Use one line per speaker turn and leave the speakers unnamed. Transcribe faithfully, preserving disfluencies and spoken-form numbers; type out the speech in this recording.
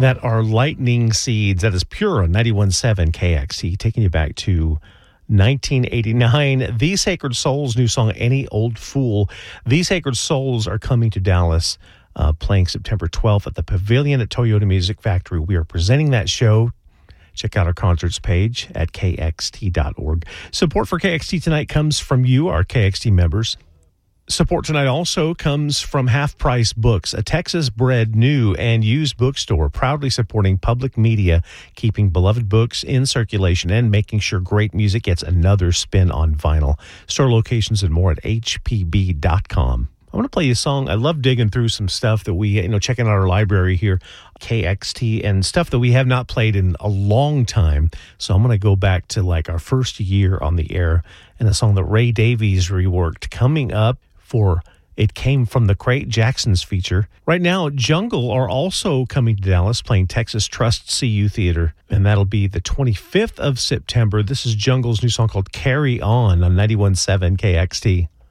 That are Lightning Seeds. That is Pure on ninety-one point seven K X T, taking you back to nineteen eighty-nine. The Sacred Souls' new song, Any Old Fool. The Sacred Souls are coming to Dallas, uh, playing September twelfth at the Pavilion at Toyota Music Factory. We are presenting that show. Check out our concerts page at K X T dot org. Support for K X T tonight comes from you, our K X T members. Support tonight also comes from Half Price Books, a Texas-bred new and used bookstore proudly supporting public media, keeping beloved books in circulation, and making sure great music gets another spin on vinyl. Store locations and more at H P B dot com. I want to play you a song. I love digging through some stuff that we, you know, checking out our library here, K X T, and stuff that we have not played in a long time. So I'm going to go back to like our first year on the air and a song that Ray Davies reworked coming up for It Came From the Crate, Jackson's feature. Right now, Jungle are also coming to Dallas, playing Texas Trust C U Theater, and that'll be the twenty-fifth of September. This is Jungle's new song called Carry On on ninety-one point seven K X T.